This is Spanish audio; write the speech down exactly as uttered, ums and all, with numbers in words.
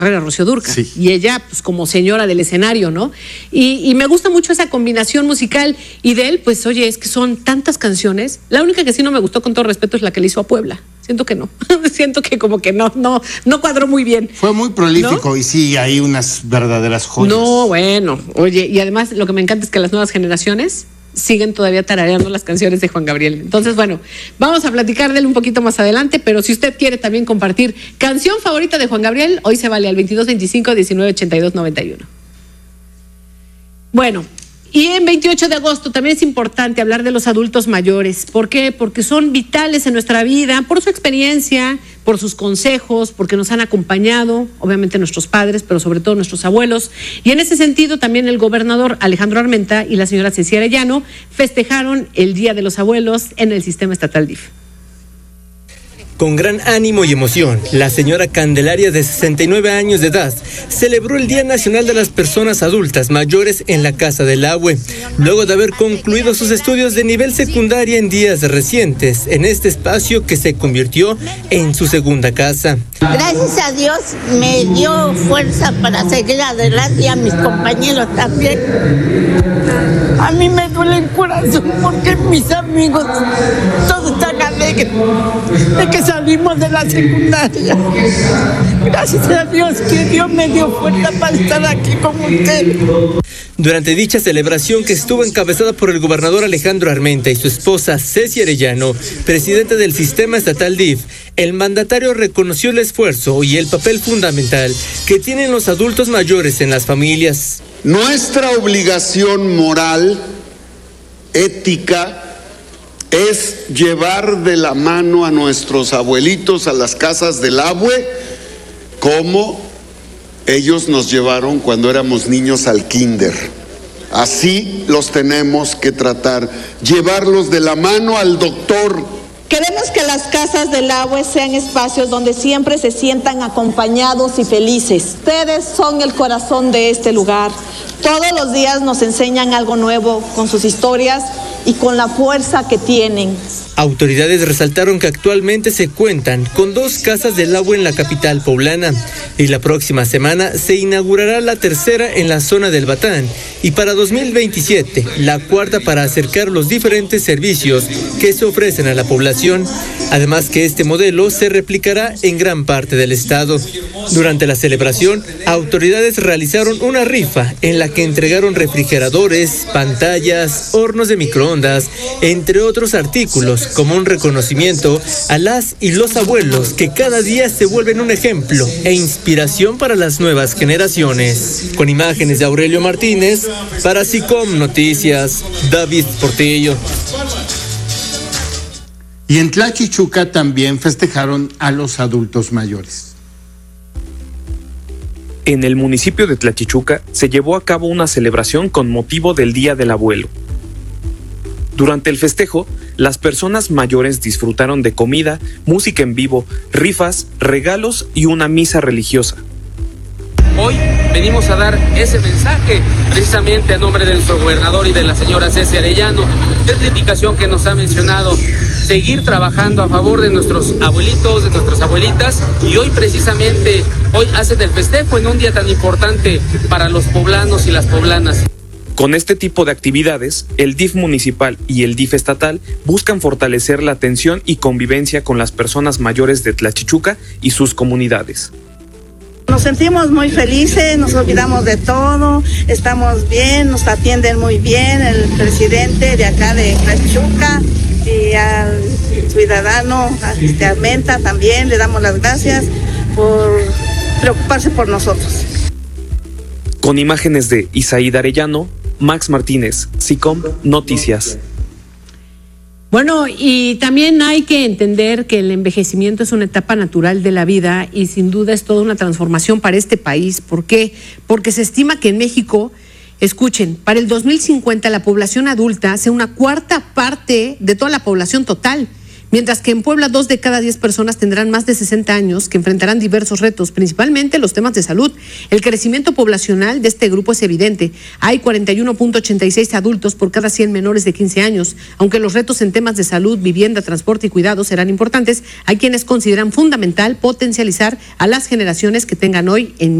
era Rocío Dúrcal, sí. Y ella, pues, como señora del escenario, ¿no? Y, y me gusta mucho esa combinación musical. Y de él, pues, oye, es que son tantas canciones. La única que sí no me gustó, con todo respeto, es la que le hizo a Puebla. Siento que no. Siento que como que no, no, no cuadró muy bien. Fue muy prolífico, ¿no? Y sí, hay unas verdaderas joyas. No, bueno, oye, y además lo que me encanta es que las nuevas generaciones siguen todavía tarareando las canciones de Juan Gabriel. Entonces, bueno, vamos a platicar de él un poquito más adelante, pero si usted quiere también compartir canción favorita de Juan Gabriel, hoy se vale al veintidós veinticinco diecinueve ochenta y dos noventa y uno. Bueno, y en veintiocho de agosto también es importante hablar de los adultos mayores. ¿Por qué? Porque son vitales en nuestra vida, por su experiencia, por sus consejos, porque nos han acompañado, obviamente nuestros padres, pero sobre todo nuestros abuelos. Y en ese sentido también el gobernador Alejandro Armenta y la señora Ceci Arellano festejaron el Día de los Abuelos en el sistema estatal D I F. Con gran ánimo y emoción, la señora Candelaria, de sesenta y nueve años de edad, celebró el Día Nacional de las Personas Adultas Mayores en la Casa del Agua, luego de haber concluido sus estudios de nivel secundaria en días recientes, en este espacio que se convirtió en su segunda casa. Gracias a Dios me dio fuerza para seguir adelante y a mis compañeros también. A mí me duele el corazón porque mis amigos todos están alegres de que salimos de la secundaria. Gracias a Dios que Dios me dio fuerza para estar aquí con ustedes. Durante dicha celebración, que estuvo encabezada por el gobernador Alejandro Armenta y su esposa Ceci Arellano, presidente del sistema estatal D I F, el mandatario reconoció el esfuerzo y el papel fundamental que tienen los adultos mayores en las familias. Nuestra obligación moral, ética, es llevar de la mano a nuestros abuelitos a las casas del agua, como ellos nos llevaron cuando éramos niños al kinder. Así los tenemos que tratar, llevarlos de la mano al doctor. Queremos que las casas del agua sean espacios donde siempre se sientan acompañados y felices. Ustedes son el corazón de este lugar. Todos los días nos enseñan algo nuevo con sus historias y con la fuerza que tienen. Autoridades resaltaron que actualmente se cuentan con dos casas del agua en la capital poblana y la próxima semana se inaugurará la tercera en la zona del Batán y para dos mil veintisiete la cuarta para acercar los diferentes servicios que se ofrecen a la población. Además que este modelo se replicará en gran parte del estado. Durante la celebración, autoridades realizaron una rifa en la que entregaron refrigeradores, pantallas, hornos de microondas, entre otros artículos, como un reconocimiento a las y los abuelos que cada día se vuelven un ejemplo e inspiración para las nuevas generaciones. Con imágenes de Aurelio Martínez, para SICOM Noticias, David Portillo. Y en Tlachichuca también festejaron a los adultos mayores. En el municipio de Tlachichuca se llevó a cabo una celebración con motivo del Día del Abuelo. Durante el festejo, las personas mayores disfrutaron de comida, música en vivo, rifas, regalos y una misa religiosa. Hoy venimos a dar ese mensaje precisamente a nombre de nuestro gobernador y de la señora Ceci Arellano, de la indicación que nos ha mencionado, seguir trabajando a favor de nuestros abuelitos, de nuestras abuelitas, y hoy precisamente, hoy hacen el festejo en un día tan importante para los poblanos y las poblanas. Con este tipo de actividades, el D I F municipal y el D I F estatal buscan fortalecer la atención y convivencia con las personas mayores de Tlachichuca y sus comunidades. Nos sentimos muy felices, nos olvidamos de todo, estamos bien, nos atienden muy bien el presidente de acá de Tlachichuca y al ciudadano este, Armenta también, le damos las gracias por preocuparse por nosotros. Con imágenes de Isaída Arellano, Max Martínez, SICOM Noticias. Bueno, y también hay que entender que el envejecimiento es una etapa natural de la vida y sin duda es toda una transformación para este país. ¿Por qué? Porque se estima que en México, escuchen, para el dos mil cincuenta la población adulta sea una cuarta parte de toda la población total, Mientras que en Puebla, dos de cada diez personas tendrán más de sesenta años, que enfrentarán diversos retos, principalmente los temas de salud. El crecimiento poblacional de este grupo es evidente. Hay cuarenta y uno punto ochenta y seis adultos por cada cien menores de quince años. Aunque los retos en temas de salud, vivienda, transporte y cuidados serán importantes, hay quienes consideran fundamental potencializar a las generaciones que tengan hoy en